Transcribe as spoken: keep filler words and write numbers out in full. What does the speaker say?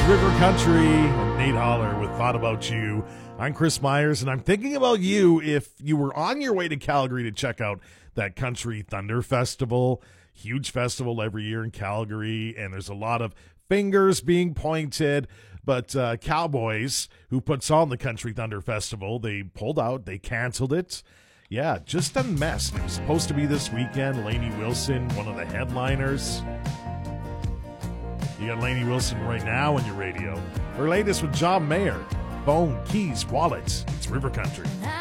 River Country and Nate Holler with Thought About You. I'm Chris Myers, and I'm thinking about you if you were on your way to Calgary to check out that Country Thunder Festival. Huge festival every year in Calgary, and there's a lot of fingers being pointed. But uh, Cowboys, who puts on the Country Thunder Festival, they pulled out, they canceled it. Yeah, just a mess. It was supposed to be this weekend. Lainey Wilson, one of the headliners. You got Lainey Wilson right now on your radio. Her latest with John Mayer. Phone, keys, wallets. It's River Country.